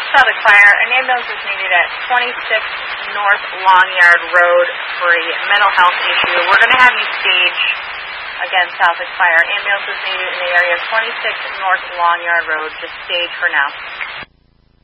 Southwick Fire, an ambulance is needed at 26 North Long Yard Road for a mental health issue. We're going to have you stage, again, Southwick Fire. Ambulance is needed in the area of 26 North Long Yard Road. Just stage for now.